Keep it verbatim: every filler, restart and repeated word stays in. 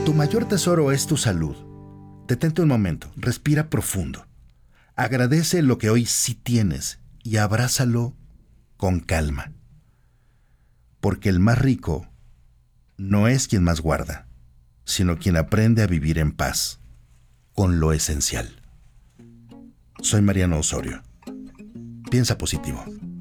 tu mayor tesoro es tu salud, detente un momento, respira profundo. Agradece lo que hoy sí tienes y abrázalo con calma. Porque el más rico no es quien más guarda, sino quien aprende a vivir en paz con lo esencial. Soy Mariano Osorio. Piensa positivo.